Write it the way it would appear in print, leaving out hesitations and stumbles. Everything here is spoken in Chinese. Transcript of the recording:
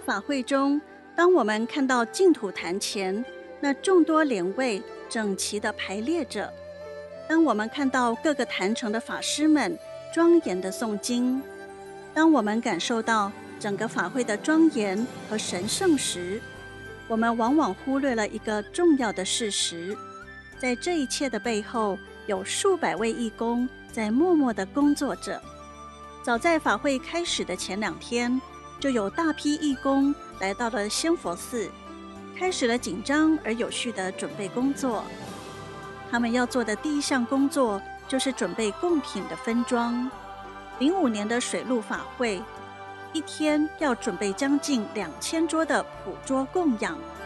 法会中，当我们看到净土坛前那众多莲位整齐地排列着，当我们看到各个坛城的法师们庄严地诵经，当我们感受到整个法会的庄严和神圣时，我们往往忽略了一个重要的事实：在这一切的背后，有数百位义工在默默地工作着。早在法会开始的前2天，就有大批义工来到了仙佛寺，开始了紧张而有序的准备工作。他们要做的第一项工作就是准备贡品的分装。05年的水陆法会，一天要准备将近2000桌的普桌供养，